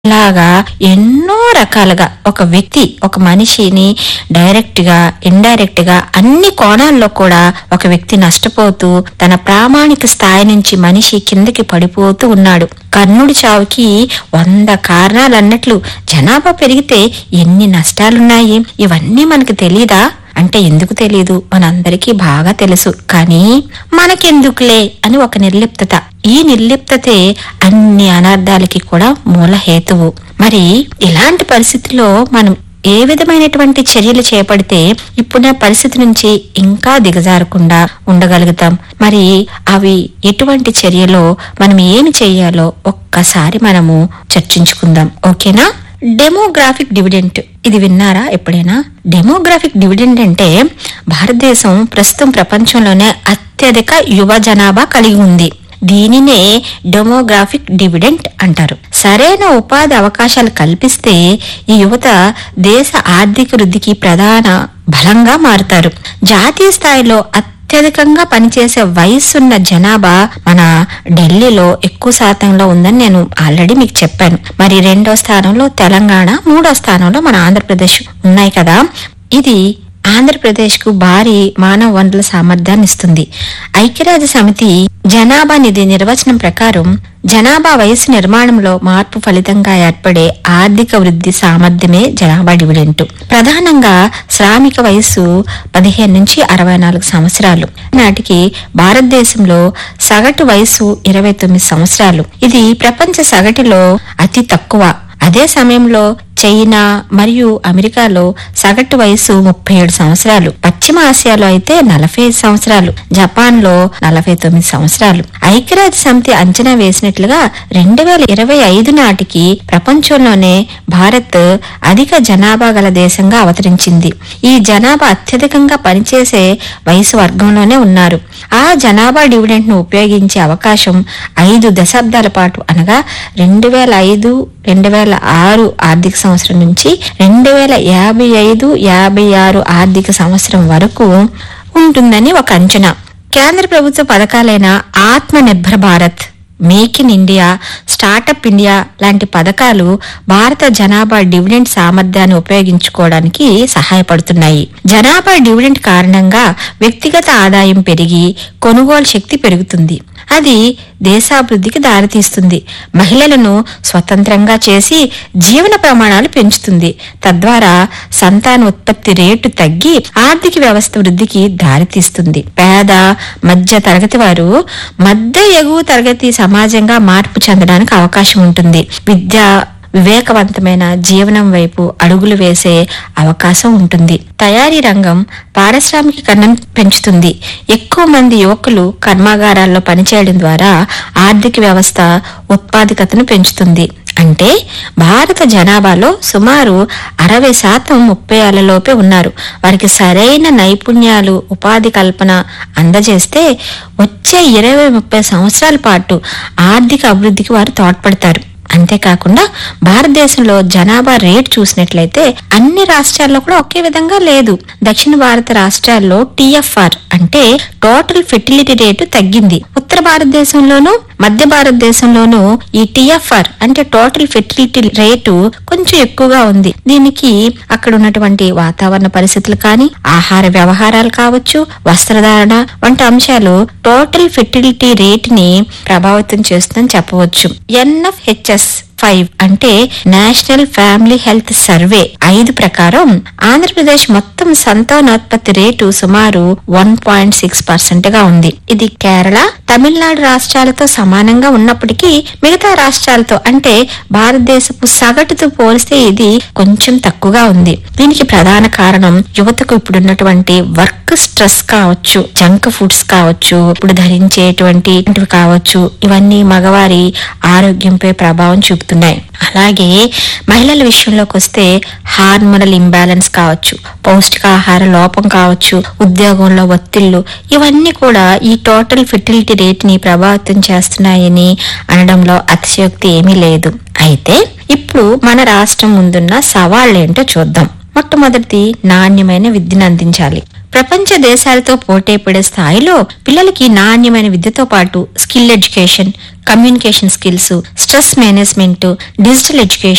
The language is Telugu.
ఇలాగా ఎన్నో రకాలుగా ఒక వ్యక్తి ఒక మనిషిని డైరెక్ట్ గా ఇండైరెక్ట్ గా అన్ని కోణాల్లో కూడా ఒక వ్యక్తి నష్టపోతూ తన ప్రామాణిక స్థాయి నుంచి మనిషి కిందకి పడిపోతూ ఉన్నాడు. కర్ణుడి చావుకి 100 కారణాలన్నట్లు జనాభా పెరిగితే ఎన్ని నష్టాలున్నాయి, ఇవన్నీ మనకు తెలీదా అంటే ఎందుకు తెలీదు, మనందరికీ బాగా తెలుసు. కానీ మనకెందుకులే అని ఒక నిర్లిప్తత. ఈ నిర్లిప్తతే అన్ని అనార్థాలకి కూడా మూల హేతువు. మరి ఇలాంటి పరిస్థితుల్లో మనం ఏ విధమైనటువంటి చర్యలు చేపడితే ఇప్పుడున్న పరిస్థితి నుంచి ఇంకా దిగజారకుండా ఉండగలుగుతాం? మరి అవి ఎటువంటి చర్యలో మనం ఏమి చెయ్యాలో ఒక్కసారి మనము చర్చించుకుందాం. ఓకేనా? డెమోగ్రాఫిక్ డివిడెంట్, ఇది విన్నారా ఎప్పుడైనా? డెమోగ్రాఫిక్ డివిడెంట్ అంటే భారతదేశం ప్రస్తుతం ప్రపంచంలోనే అత్యధిక యువ జనాభా కలిగి ఉంది. దీనినే డెమోగ్రాఫిక్ డివిడెంట్ అంటారు. సరైన ఉపాధి అవకాశాలు కల్పిస్తే ఈ యువత దేశ ఆర్థిక వృద్ధికి ప్రధాన బలంగా మారుతారు. జాతీయ స్థాయిలో అత్యధికంగా పనిచేసే వయసున్న జనాభా మన ఢిల్లీలో ఎక్కువ శాతంలో ఉందని నేను ఆల్రెడీ మీకు చెప్పాను. మరి 2వ స్థానంలో తెలంగాణ, 3వ స్థానంలో మన ఆంధ్రప్రదేశ్ ఉన్నాయి కదా. ఇది ఆంధ్రప్రదేశ్ కు భారీ మానవ వనరుల సామర్థ్యాన్ని ఇస్తుంది. ఐక్యరాజ్య సమితి జనాభా నిధి నిర్వచనం ప్రకారం జనాభా వయసు నిర్మాణంలో మార్పు ఫలితంగా ఏర్పడే ఆర్థిక వృద్ధి సామర్థ్యమే జనాభా డివిడెంట్. ప్రధానంగా శ్రామిక వయసు 15 నుంచి 64 సంవత్సరాలు. నాటికి భారతదేశంలో సగటు వయసు 29 సంవత్సరాలు. ఇది ప్రపంచ సగటులో అతి తక్కువ. అదే సమయంలో చైనా మరియు అమెరికాలో సగటు వయసు 37 సంవత్సరాలు. పశ్చిమ ఆసియాలో అయితే 45 సంవత్సరాలు. జపాన్ లో 49 సంవత్సరాలు. ఐక్యరాజ్య సమితి అంచనా వేసినట్లుగా 2025 నాటికి ప్రపంచంలోనే భారత్ అధిక జనాభా గల దేశంగా అవతరించింది. ఈ జనాభా అత్యధికంగా పనిచేసే వయసు వర్గంలోనే ఉన్నారు. ఆ జనాభా డివిడెంట్ ను ఉపయోగించే అవకాశం 5 దశాబ్దాల పాటు అనగా 2005-2006 ఆర్థిక సంవత్సరం నుంచి 2055-56 ఆర్థిక సంవత్సరం వరకు ఉంటుందని ఒక అంచనా. కేంద్ర ప్రభుత్వ పథకాలైన ఆత్మ nirbhar Bharat, make in India, startup India లాంటి పథకాలు భారత జనాభా డివిడెంట్ సామర్థ్యాన్ని ఉపయోగించుకోవడానికి సహాయపడుతున్నాయి. జనాభా డివిడెంట్ కారణంగా వ్యక్తిగత ఆదాయం పెరిగి కొనుగోలు శక్తి పెరుగుతుంది. అది దేశాభివృద్ధికి దారితీస్తుంది. మహిళలను స్వతంత్రంగా చేసి జీవన ప్రమాణాలు పెంచుతుంది. తద్వారా సంతాన ఉత్పత్తి రేటు తగ్గి ఆర్థిక వ్యవస్థ వృద్ధికి దారితీస్తుంది. పేద మధ్య తరగతి వారు మధ్య ఎగువ తరగతి సమాజంగా మార్పు చెందడానికి అవకాశం ఉంటుంది. వివేకవంతమైన జీవనం వైపు అడుగులు వేసే అవకాశం ఉంటుంది. తయారీ రంగం పారిశ్రామికీకరణను పెంచుతుంది. ఎక్కువ మంది యువకులు కర్మాగారాల్లో పనిచేయడం ద్వారా ఆర్థిక వ్యవస్థ ఉత్పాదకతను పెంచుతుంది. అంటే భారత జనాభాలో సుమారు 60% 30 ఏళ్లలోపే ఉన్నారు. వారికి సరైన నైపుణ్యాలు, ఉపాధి కల్పన అందజేస్తే వచ్చే 20-30 సంవత్సరాల పాటు ఆర్థిక అభివృద్ధికి వారు తోడ్పడతారు. అంతేకాకుండా భారతదేశంలో జనాభా రేటు చూసినట్లయితే అన్ని రాష్ట్రాల్లో కూడా ఒకే విధంగా లేదు. దక్షిణ భారత రాష్ట్రాల్లో TFR అంటే టోటల్ ఫెర్టిలిటీ రేటు తగ్గింది. ఉత్తర భారతదేశంలోనూ మధ్య భారతదేశంలోనూ ఈ TFR అంటే టోటల్ ఫెర్టిలిటీ రేటు కొంచెం ఎక్కువగా ఉంది. దీనికి అక్కడ ఉన్నటువంటి వాతావరణ పరిస్థితులు కానీ, ఆహార వ్యవహారాలు కావచ్చు, వస్త్రధారణ వంటి అంశాలు టోటల్ ఫెర్టిలిటీ రేటుని ప్రభావితం చేస్తుందని చెప్పవచ్చు. NFHS-5 అంటే నేషనల్ ఫ్యామిలీ హెల్త్ సర్వే 5 ప్రకారం ఆంధ్రప్రదేశ్ మొత్తం సంతానోత్పత్తి రేటు సుమారు 1.6% గా ఉంది. ఇది కేరళ, తమిళనాడు రాష్ట్రాలతో సమానంగా ఉన్నప్పటికీ మిగతా రాష్ట్రాలతో అంటే భారతదేశపు సగటుతో పోలిస్తే ఇది కొంచెం తక్కువగా ఉంది. దీనికి ప్రధాన కారణం యువతకు ఇప్పుడున్నటువంటి వర్క్ స్ట్రెస్ కావచ్చు, జంక్ ఫుడ్స్ కావచ్చు, ఇప్పుడు ధరించేటువంటి కావచ్చు, ఇవన్నీ మగవారి ఆరోగ్యంపై ప్రభావం చూపుతున్నాయి. అలాగే మహిళల విషయంలోకి వస్తే హార్మోనల్ ఇంబ్యాలెన్స్ కావచ్చు, పౌష్టికాహార లోపం కావచ్చు, ఉద్యోగంలో ఒత్తిళ్లు, ఇవన్నీ కూడా ఈ టోటల్ ఫెర్టిలిటీ రేట్ని ప్రభావితం చేస్తున్నాయని అనడంలో అతిశయోక్తి ఏమీ లేదు. అయితే ఇప్పుడు మన రాష్ట్రం ముందున్న సవాళ్లేంటో చూద్దాం. మొట్టమొదటిది నాణ్యమైన విద్యను అందించాలి. ప్రపంచ దేశాలతో పోటీ పడే స్థాయిలో పిల్లలకి నాణ్యమైన విద్యతో పాటు skill education, communication skills, stress management, digital education